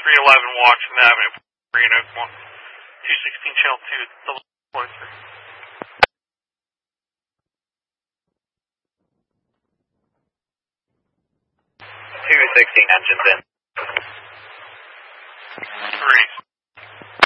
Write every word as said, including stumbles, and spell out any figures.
three eleven Washington Avenue, Reno, two sixteen channel two, double sir. two sixteen engines in.